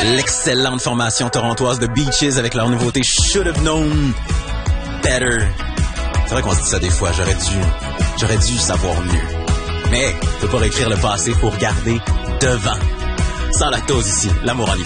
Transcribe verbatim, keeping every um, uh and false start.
l'excellente formation torontoise de Beaches avec leur nouveauté Should Have Known Better. C'est vrai qu'on se dit ça des fois, j'aurais dû, j'aurais dû savoir mieux. Mais, faut pas réécrire le passé, faut regarder devant. Sans lactose ici, l'amour en hiver.